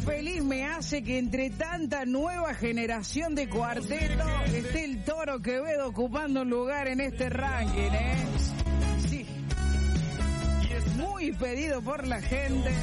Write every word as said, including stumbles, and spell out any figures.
feliz me hace que entre tanta nueva generación de cuarteto esté el Toro Quevedo ocupando un lugar en este ranking, ¿eh? Sí. Muy pedido por la gente.